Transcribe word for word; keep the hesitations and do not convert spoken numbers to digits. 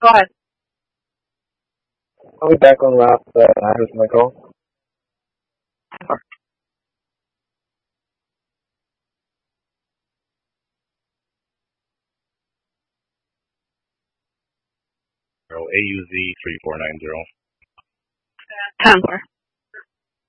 Go ahead. I'll be back on last uh, who's my call. A U Z three four nine zero. ten four.